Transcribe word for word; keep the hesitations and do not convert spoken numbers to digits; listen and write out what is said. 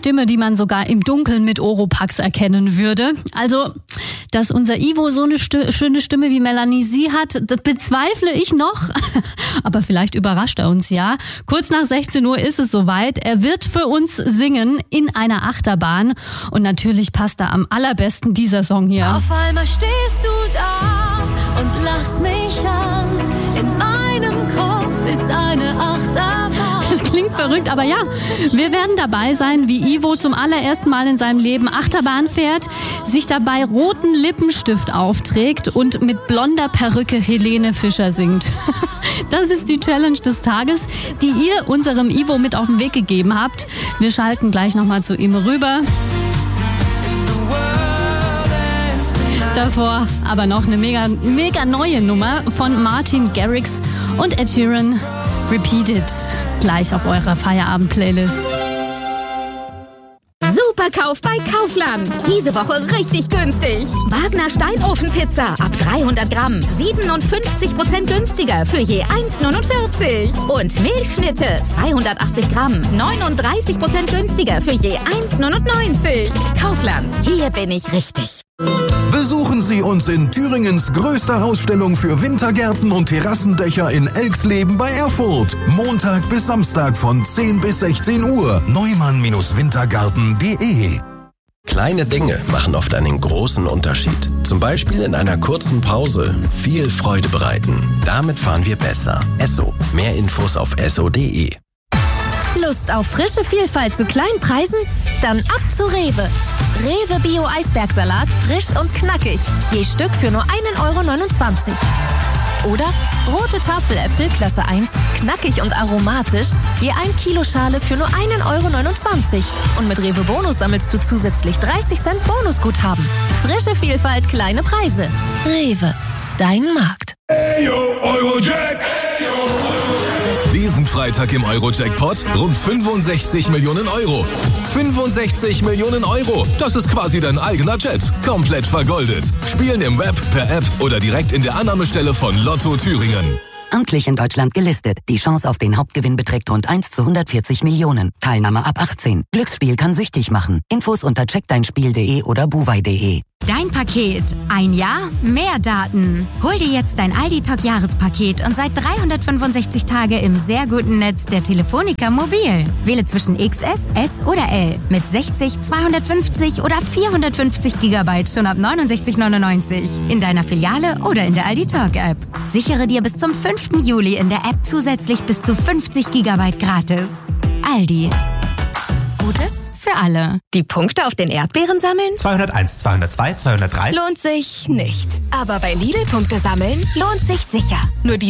Stimme, die man sogar im Dunkeln mit Oropax erkennen würde. Also, dass unser Ivo so eine st- schöne Stimme wie Melanie Sie hat, das bezweifle ich noch. Aber vielleicht überrascht er uns ja. Kurz nach sechzehn Uhr ist es soweit. Er wird für uns singen in einer Achterbahn. Und natürlich passt da am allerbesten dieser Song hier. Auf einmal stehst du da und lachst mich an. In meinem Kopf ist eine Achterbahn. Das klingt verrückt, aber ja, wir werden dabei sein, wie Ivo zum allerersten Mal in seinem Leben Achterbahn fährt, sich dabei roten Lippenstift aufträgt und mit blonder Perücke Helene Fischer singt. Das ist die Challenge des Tages, die ihr unserem Ivo mit auf den Weg gegeben habt. Wir schalten gleich nochmal zu ihm rüber. Davor aber noch eine mega, mega neue Nummer von Martin Garrix und Ed Sheeran. Repeat It. Gleich auf eurer Feierabend-Playlist. Superkauf bei Kaufland. Diese Woche richtig günstig. Wagner Steinofenpizza ab dreihundert Gramm. siebenundfünfzig Prozent günstiger für je eins neunundvierzig. Und Milchschnitte zweihundertachtzig Gramm. neununddreißig Prozent günstiger für je eins neunundneunzig. Kaufland. Hier bin ich richtig. Besuchen Sie uns in Thüringens größter Ausstellung für Wintergärten und Terrassendächer in Elxleben bei Erfurt. Montag bis Samstag von zehn bis sechzehn Uhr. neumann Wintergarten punkt de. Kleine Dinge machen oft einen großen Unterschied. Zum Beispiel in einer kurzen Pause viel Freude bereiten. Damit fahren wir besser. Esso. Mehr Infos auf esso punkt de. Lust auf frische Vielfalt zu kleinen Preisen? Dann ab zu Rewe. Rewe Bio Eisbergsalat, frisch und knackig. Je Stück für nur einen Euro neunundzwanzig. Oder rote Tafeläpfel Klasse eins, knackig und aromatisch, je ein Kilo Schale für nur einen Euro neunundzwanzig. Und mit Rewe Bonus sammelst du zusätzlich dreißig Cent Bonusguthaben. Frische Vielfalt, kleine Preise. Rewe, dein Markt. Ayo, Eurojack! Diesen Freitag im Euro-Jackpot rund fünfundsechzig Millionen Euro. fünfundsechzig Millionen Euro. Das ist quasi dein eigener Jet. Komplett vergoldet. Spielen im Web, per App oder direkt in der Annahmestelle von Lotto Thüringen. Amtlich in Deutschland gelistet. Die Chance auf den Hauptgewinn beträgt rund eins zu hundertvierzig Millionen. Teilnahme ab achtzehn. Glücksspiel kann süchtig machen. Infos unter check dein spiel punkt de oder buwei punkt de. Dein Paket. Ein Jahr, mehr Daten. Hol dir jetzt dein Aldi-Talk-Jahrespaket und seit dreihundertfünfundsechzig Tage im sehr guten Netz der Telefonica Mobil. Wähle zwischen X S, S oder L mit sechzig, zweihundertfünfzig oder vierhundertfünfzig Gigabyte schon ab neunundsechzig neunundneunzig. In deiner Filiale oder in der Aldi-Talk-App. Sichere dir bis zum fünften Juli in der App zusätzlich bis zu fünfzig Gigabyte gratis. Aldi. Gutes für alle. Die Punkte auf den Erdbeeren sammeln? zweihunderteins, zweihundertzwei, zweihundertdrei. Lohnt sich nicht. Aber bei Lidl Punkte sammeln lohnt sich sicher. Nur die